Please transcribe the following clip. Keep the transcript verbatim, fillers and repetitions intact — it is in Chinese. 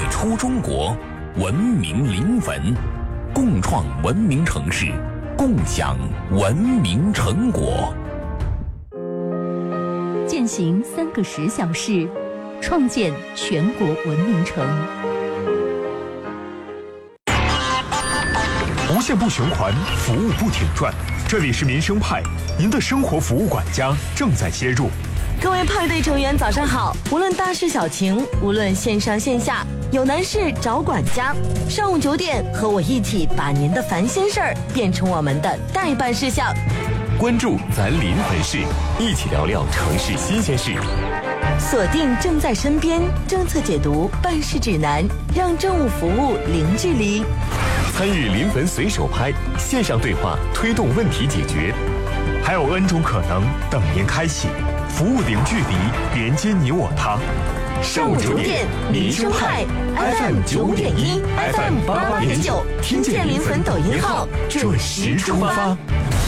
出中国，文明临汾，共创文明城市，共享文明成果。 践行三个十小时，创建全国文明城。 无限不循环，服务不停转。这里是民生派，您的生活服务管家正在接入。 各位派对成员早上好，无论大事小情，无论线上线下，有难事找管家。上午九点，和我一起把您的烦心事儿变成我们的待办事项。 关注咱临汾市，一起聊聊城市新鲜事。 锁定正在身边政策解读办事指南，让政务服务零距离。 参与临汾随手拍线上对话，推动问题解决。 还有 N 种可能等您开启，服务零距离，连接你我他。 上午九点，民生派 F M 九五点一 ，F M 八八点九，听见临汾抖音号，准时出发。